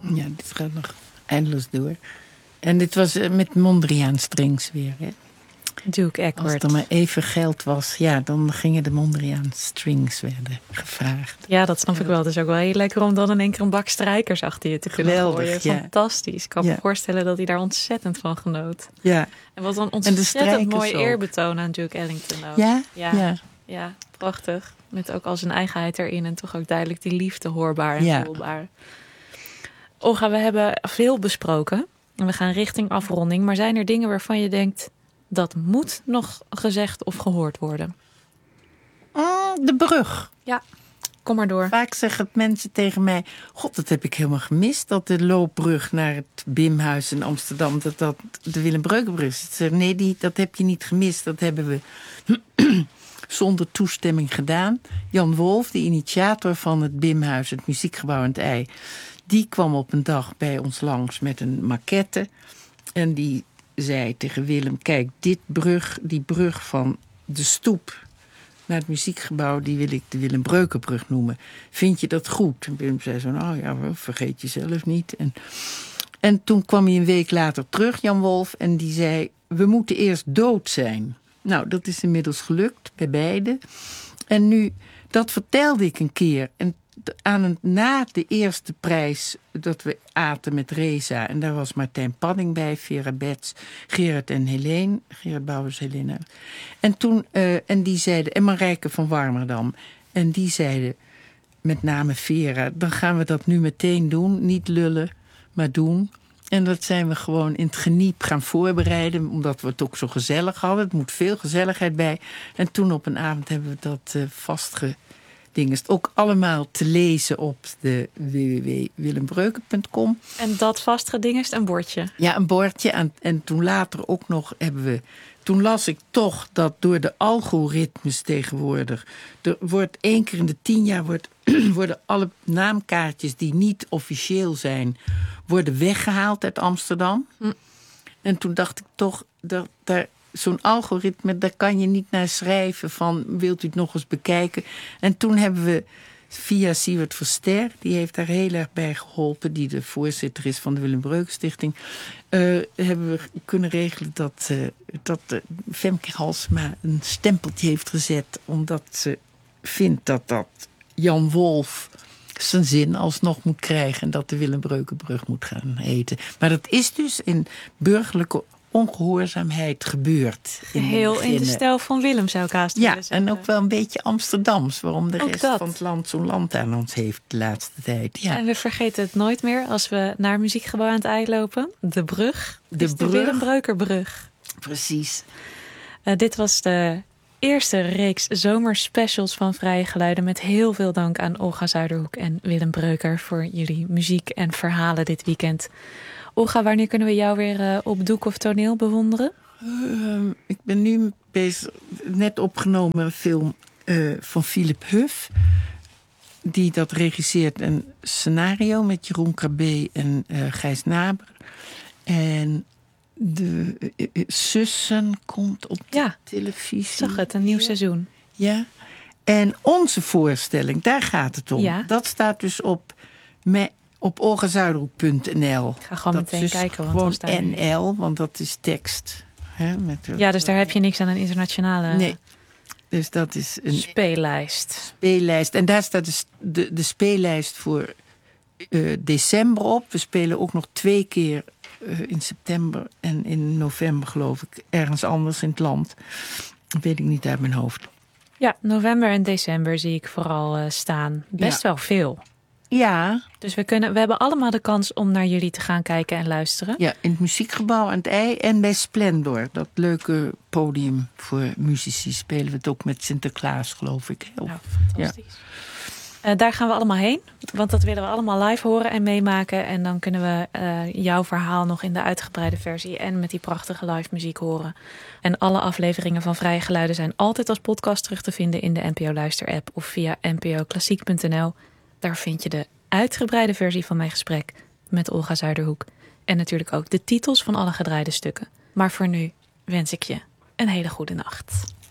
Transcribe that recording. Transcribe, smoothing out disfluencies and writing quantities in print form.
Ja, dit gaat nog eindeloos door. En dit was met Mondriaan strings weer, hè? Duke Eckhart. Als er maar even geld was, ja, dan gingen de Mondriaan strings werden gevraagd. Ja, dat snap ik wel. Het is ook wel heel lekker om dan in één keer een bak strijkers achter je te kunnen gooien. Ja. Fantastisch. Ik kan me voorstellen dat hij daar ontzettend van genoot. Ja. En wat een ontzettend mooi eerbetoon aan Duke Ellington ook. Ja, prachtig. Met ook al zijn eigenheid erin en toch ook duidelijk die liefde hoorbaar en voelbaar. Olga, we hebben veel besproken. En we gaan richting afronding. Maar zijn er dingen waarvan je denkt, dat moet nog gezegd of gehoord worden? De brug. Ja, kom maar door. Vaak zeggen mensen tegen mij, god, dat heb ik helemaal gemist. Dat de loopbrug naar het Bimhuis in Amsterdam, dat de Willem Breukerbrug is. Ik zeg, nee, dat heb je niet gemist. Dat hebben we zonder toestemming gedaan. Jan Wolf, de initiator van het Bimhuis, het muziekgebouw aan het IJ, die kwam op een dag bij ons langs met een maquette. En die zei tegen Willem, kijk, die brug van de stoep naar het muziekgebouw, die wil ik de Willem Breukerbrug noemen. Vind je dat goed? En Willem zei zo, nou ja, vergeet jezelf niet. En toen kwam hij een week later terug, Jan Wolf, en die zei, we moeten eerst dood zijn. Nou, dat is inmiddels gelukt bij beide. En nu, dat vertelde ik een keer. En na de eerste prijs dat we aten met Reza, en daar was Martijn Padding bij, Vera Bets, Gerard en Helene, Gerard Bouwers, Helene. En toen, en die zeiden, en Marijke van Warmerdam, en die zeiden, met name Vera, dan gaan we dat nu meteen doen, niet lullen, maar doen. En dat zijn we gewoon in het geniep gaan voorbereiden, omdat we het ook zo gezellig hadden. Het moet veel gezelligheid bij. En toen op een avond hebben we dat vastgedingest. Ook allemaal te lezen op de www.willembreuker.com. En dat vastgedingest, een bordje? Ja, een bordje. En toen later ook nog toen las ik toch dat door de algoritmes tegenwoordig, er wordt 1 keer in de 10 jaar worden alle naamkaartjes die niet officieel zijn, worden weggehaald uit Amsterdam. En toen dacht ik toch, zo'n algoritme, daar kan je niet naar schrijven van, wilt u het nog eens bekijken? En toen hebben we via Siewert Verster, die heeft daar heel erg bij geholpen, die de voorzitter is van de Willem Breuker Stichting, hebben we kunnen regelen dat Femke Halsema een stempeltje heeft gezet, omdat ze vindt dat Jan Wolf zijn zin alsnog moet krijgen en dat de Willem Breukerbrug moet gaan heten. Maar dat is dus in burgerlijke ongehoorzaamheid gebeurd. Heel in de stijl van Willem, zou ik haast willen zeggen. En ook wel een beetje Amsterdams, waarom de rest van het land zo'n land aan ons heeft de laatste tijd. Ja. En we vergeten het nooit meer als we naar het muziekgebouw aan het IJ lopen. De brug. De Willem Breukerbrug. Precies. Dit was de eerste reeks zomerspecials van Vrije Geluiden, met heel veel dank aan Olga Zuiderhoek en Willem Breuker voor jullie muziek en verhalen dit weekend. Olga, wanneer kunnen we jou weer op doek of toneel bewonderen? Ik ben nu bezig, net opgenomen een film van Philip Huff, die dat regisseert, een scenario met Jeroen Krabbe en Gijs Naber. En de Zussen komt op de televisie. Zag het, een nieuw seizoen. Ja. En onze voorstelling, daar gaat het om. Ja. Dat staat dus op olgazuiderhoek.nl. Ik ga gewoon meteen kijken. Want gewoon NL, want dat is tekst. Hè, dus daar heb je niks aan een internationale... Nee. Dus dat is een speellijst. En daar staat dus de speellijst voor december op. We spelen ook nog 2 keer in september en in november, geloof ik, ergens anders in het land. Dat weet ik niet uit mijn hoofd. Ja, november en december zie ik vooral staan. Best wel veel. Ja. Dus we hebben allemaal de kans om naar jullie te gaan kijken en luisteren. Ja, in het muziekgebouw aan het IJ en bij Splendor. Dat leuke podium voor muzici. Spelen we het ook met Sinterklaas, geloof ik. Fantastisch. Ja. Daar gaan we allemaal heen. Want dat willen we allemaal live horen en meemaken. En dan kunnen we jouw verhaal nog in de uitgebreide versie en met die prachtige live muziek horen. En alle afleveringen van Vrije Geluiden zijn altijd als podcast terug te vinden in de NPO Luister app of via npoklassiek.nl. Daar vind je de uitgebreide versie van mijn gesprek met Olga Zuiderhoek. En natuurlijk ook de titels van alle gedraaide stukken. Maar voor nu wens ik je een hele goede nacht.